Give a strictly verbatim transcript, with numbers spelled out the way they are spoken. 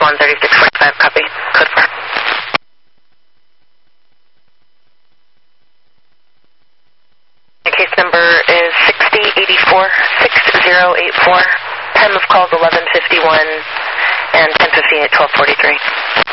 one thirty-six forty-five, copy. Code four. Case number is sixty eighty-four, six zero eight four. Time of calls eleven fifty-one and ten fifty-eight, twelve forty-three.